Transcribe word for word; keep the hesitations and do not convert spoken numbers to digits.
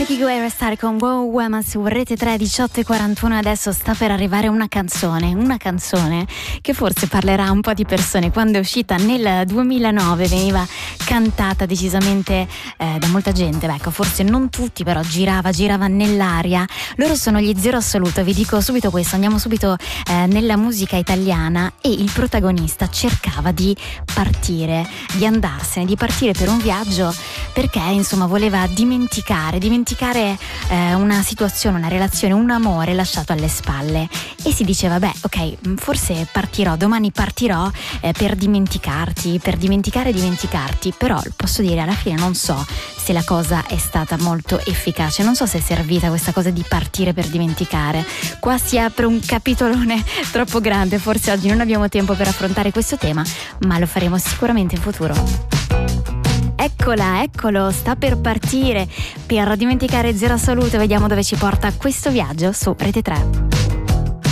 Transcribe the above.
Peggy Guerra stare con Wow Woman su Rete tre, diciotto e quarantuno. Adesso sta per arrivare una canzone, una canzone che forse parlerà un po' di persone. Quando è uscita nel duemilanove veniva cantata decisamente eh, da molta gente, beh, ecco, forse non tutti, però girava, girava nell'aria. Loro sono gli Zero Assoluto, vi dico subito questo, andiamo subito eh, nella musica italiana, e il protagonista cercava di partire, di andarsene, di partire per un viaggio, perché insomma voleva dimenticare, dimenticare eh, una situazione, una relazione, un amore lasciato alle spalle, e si diceva beh ok, forse partirò, domani partirò eh, per dimenticarti, per dimenticare e dimenticarti, però posso dire alla fine non so se la cosa è stata molto efficace, non so se è servita questa cosa di partire per dimenticare. Qua si apre un capitolone troppo grande, forse oggi non abbiamo tempo per affrontare questo tema, ma lo faremo sicuramente in futuro. Eccola, eccolo, sta per partire per dimenticare Zero Assoluto. Vediamo dove ci porta questo viaggio su Rete tre.